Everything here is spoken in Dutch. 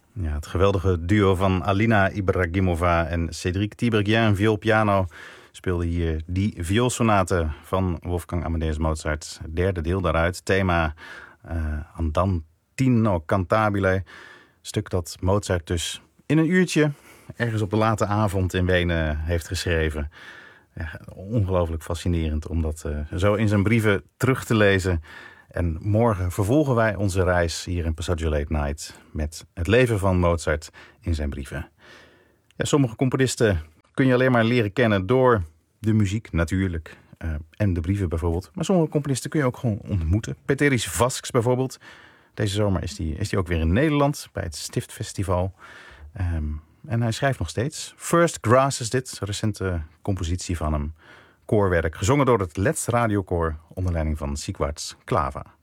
Ja, het geweldige duo van Alina Ibragimova en Cédric Tiberghien, viool-piano, speelde hier die vioolsonate van Wolfgang Amadeus Mozart. Het derde deel daaruit, thema Andantino Cantabile. Stuk dat Mozart dus in een uurtje, ergens op de late avond in Wenen, heeft geschreven. Ja, ongelooflijk fascinerend om dat zo in zijn brieven terug te lezen. En morgen vervolgen wij onze reis hier in Passaggio Late Night met het leven van Mozart in zijn brieven. Ja, sommige componisten kun je alleen maar leren kennen door de muziek natuurlijk en de brieven bijvoorbeeld. Maar sommige componisten kun je ook gewoon ontmoeten. Peteris Vasks bijvoorbeeld. Deze zomer is die ook weer in Nederland bij het Stiftfestival. En hij schrijft nog steeds. First Grass is dit, een recente compositie van hem. Koorwerk, gezongen door het Let's Radiokoor onder leiding van Sigvards Klava.